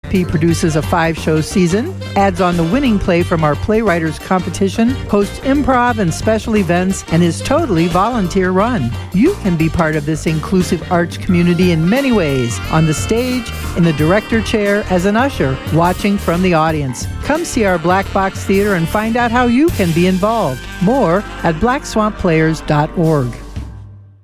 BFP produces a 5-show season, adds on the winning play from our Playwriters competition, hosts improv and special events, and is totally volunteer run. You can be part of this inclusive arts community in many ways, on the stage, in the director chair, as an usher, watching from the audience. Come see our Black Box Theater and find out how you can be involved. More at blackswampplayers.org.